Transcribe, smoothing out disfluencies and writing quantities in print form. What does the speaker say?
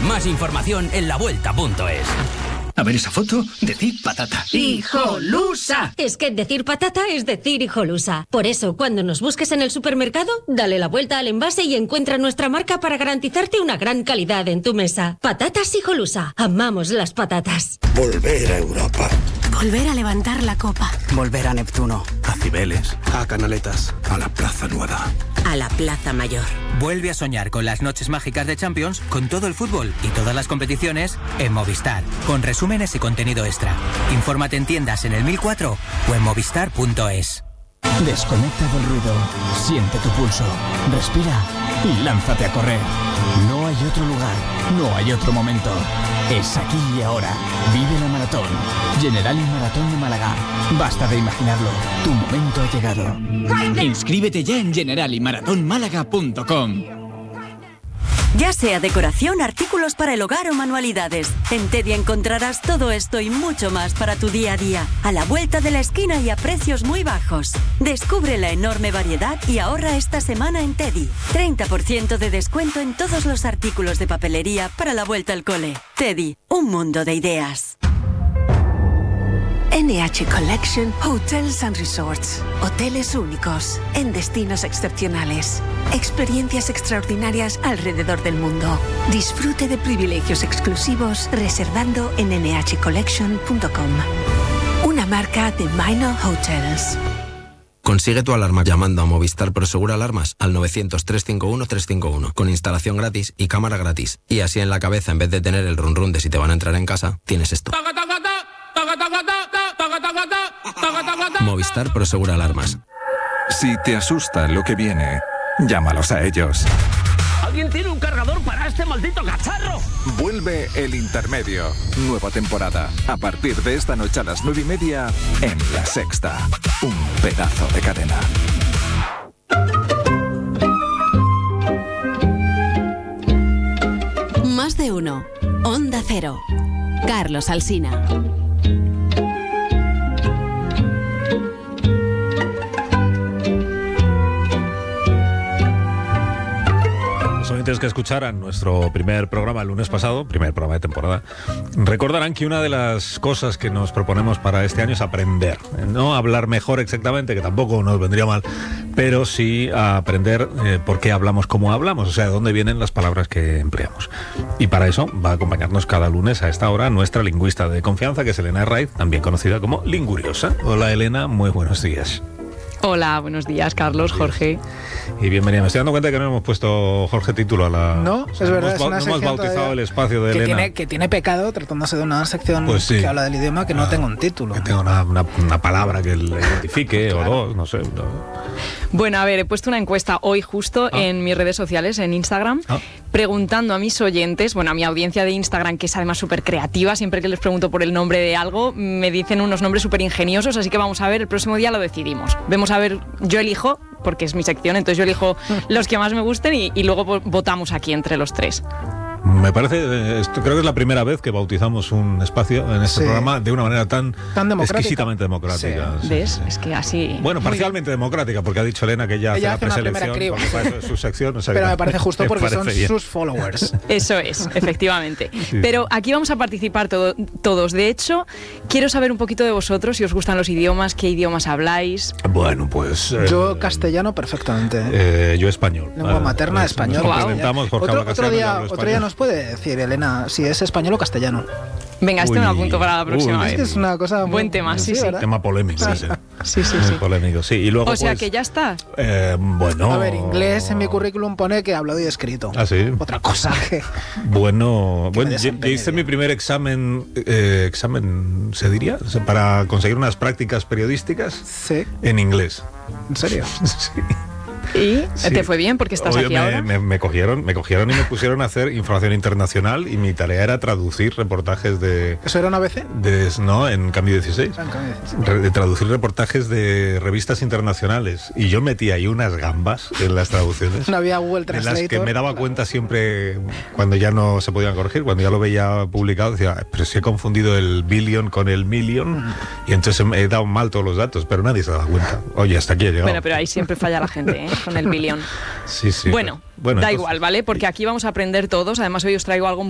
Más información en lavuelta.es. A ver esa foto, decir patata. ¡Hijolusa! Es que decir patata es decir hijolusa. Por eso, cuando nos busques en el supermercado, dale la vuelta al envase y encuentra nuestra marca para garantizarte una gran calidad en tu mesa. Patatas hijolusa. Amamos las patatas. Volver a Europa. Volver a levantar la copa. Volver a Neptuno. A Cibeles. A Canaletas. A la Plaza Nueva. A la Plaza Mayor. Vuelve a soñar con las noches mágicas de Champions, con todo el fútbol y todas las competiciones en Movistar, con resúmenes y contenido extra. Infórmate en tiendas en el 1004 o en movistar.es. Desconecta del ruido, siente tu pulso, respira y lánzate a correr. No hay otro lugar, no hay otro momento. Es aquí y ahora. Vive la maratón. Generali Maratón de Málaga. Basta de imaginarlo. Tu momento ha llegado. Inscríbete ya en generaliMarathonMálaga.com. Ya sea decoración, artículos para el hogar o manualidades, en Teddy encontrarás todo esto y mucho más para tu día a día, a la vuelta de la esquina y a precios muy bajos. Descubre la enorme variedad y ahorra esta semana en Teddy. 30% de descuento en todos los artículos de papelería para la vuelta al cole. Teddy, un mundo de ideas. NH Collection Hotels and Resorts. Hoteles únicos, en destinos excepcionales. Experiencias extraordinarias alrededor del mundo. Disfrute de privilegios exclusivos reservando en nhcollection.com. Una marca de Minor Hotels. Consigue tu alarma llamando a Movistar Prosegur Alarmas al 900-351-351 con instalación gratis y cámara gratis. Y así en la cabeza, en vez de tener el run run de si te van a entrar en casa, tienes esto. Movistar Prosegur Alarmas. Si te asusta lo que viene, llámalos a ellos. ¿Alguien tiene un cargador para este maldito cacharro? Vuelve El Intermedio. Nueva temporada. A partir de esta noche a las 9:30 en La Sexta. Un pedazo de cadena. Más de uno. Onda Cero. Carlos Alsina. Los oyentes que escucharan nuestro primer programa el lunes pasado, primer programa de temporada, recordarán que una de las cosas que nos proponemos para este año es aprender. No hablar mejor exactamente, que tampoco nos vendría mal, pero sí a aprender por qué hablamos como hablamos, o sea, de dónde vienen las palabras que empleamos. Y para eso va a acompañarnos cada lunes a esta hora nuestra lingüista de confianza, que es Elena Herraiz, también conocida como Linguriosa. Hola Elena, muy buenos días. Hola, buenos días, Carlos, Jorge. Y bienvenida. Me estoy dando cuenta que no hemos puesto, Jorge, título a la... No, es verdad, es una sección. No hemos bautizado el espacio de que Elena. Que tiene pecado, tratándose de una sección pues sí, que habla del idioma, que no tenga un título. Que tenga una palabra que le identifique, claro. O dos, no sé. Bueno, a ver, he puesto una encuesta hoy justo en mis redes sociales, en Instagram, preguntando a mis oyentes, bueno, a mi audiencia de Instagram, que es además súper creativa, siempre que les pregunto por el nombre de algo, me dicen unos nombres súper ingeniosos, así que vamos a ver, el próximo día lo decidimos. Vamos a ver, yo elijo, porque es mi sección, entonces yo elijo los que más me gusten y luego votamos aquí entre los tres. Me parece, creo que es la primera vez que bautizamos un espacio en este programa de una manera tan exquisitamente democrática. Sí. ¿Ves? Es que así... Bueno, parcialmente democrática, porque ha dicho Elena que ella hace la preselección, porque es su sección. O sea, pero me parece justo porque son sus followers. Eso es, efectivamente. Sí. Pero aquí vamos a participar todos. De hecho, quiero saber un poquito de vosotros, si os gustan los idiomas, qué idiomas habláis. Bueno, pues... yo castellano perfectamente. Yo español. Lengua materna, español. Complementamos, Jorge otro día nos puede decir, Elena, si es español o castellano. Venga, me apunto para la próxima vez. Es una cosa buen tema, sí. Tema polémico, sí. Muy polémico, sí. Y luego, o sea, que ya está. Bueno. A ver, inglés en mi currículum pone que hablado y escrito. Ah, sí. Otra cosa que... Bueno, yo hice mi primer examen, ¿se diría? O sea, para conseguir unas prácticas periodísticas. Sí. En inglés. ¿En serio? Sí. ¿Y te fue bien porque estás aquí ahora? Me cogieron y me pusieron a hacer información internacional y mi tarea era traducir reportajes de... ¿Eso era una ABC? No, en Cambio 16. De traducir reportajes de revistas internacionales. Y yo metía ahí unas gambas en las traducciones. No había Google Translator. En las que me daba cuenta siempre cuando ya no se podían corregir, cuando ya lo veía publicado, decía, pero si he confundido el billion con el million y entonces he dado mal todos los datos, pero nadie se daba cuenta. Oye, hasta aquí he llegado. Bueno, pero ahí siempre falla la gente, ¿eh? Con el billón. Sí. Bueno, da igual, ¿vale? Porque aquí vamos a aprender todos. Además, hoy os traigo algo